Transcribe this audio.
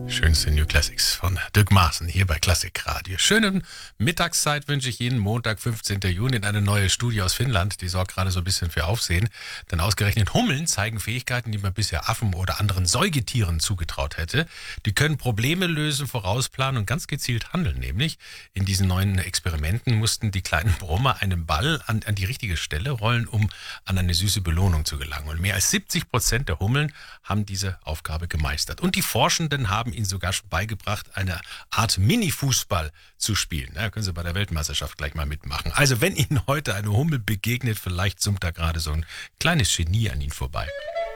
Schönste New Classics von Dirk Maaßen hier bei Klassik Radio. Schöne Mittagszeit wünsche ich Ihnen. Montag, 15. Juni in eine neue Studie aus Finnland. Die sorgt gerade so ein bisschen für Aufsehen. Denn ausgerechnet Hummeln zeigen Fähigkeiten, die man bisher Affen oder anderen Säugetieren zugetraut hätte. Die können Probleme lösen, vorausplanen und ganz gezielt handeln. Nämlich in diesen neuen Experimenten mussten die kleinen Brummer einen Ball an die richtige Stelle rollen, um an eine süße Belohnung zu gelangen. Und mehr als 70% der Hummeln haben diese Aufgabe gemeistert. Und die Forschenden haben ihnen sogar schon beigebracht, eine Art Mini-Fußball zu spielen. Da können Sie bei der Weltmeisterschaft gleich mal mitmachen. Also wenn Ihnen heute eine Hummel begegnet, vielleicht summt da gerade so ein kleines Genie an Ihnen vorbei.